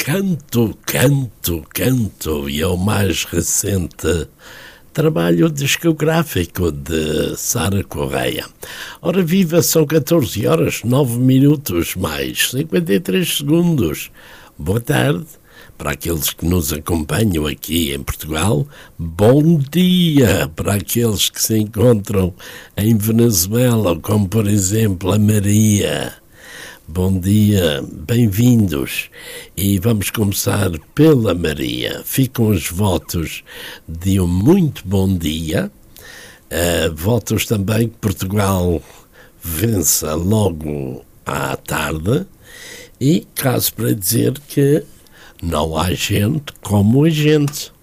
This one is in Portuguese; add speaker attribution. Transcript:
Speaker 1: Canto, e é o mais recente trabalho discográfico de Sara Correia. Ora viva, são 14 horas, 9 minutos mais 53 segundos. Boa tarde para aqueles que nos acompanham aqui em Portugal. Bom dia para aqueles que se encontram em Venezuela, como por exemplo a Maria. Bom dia, bem-vindos. E vamos começar pela Maria. Ficam os votos de um muito bom dia. Votos também que Portugal vença logo à tarde. E caso para dizer que não há gente como a gente.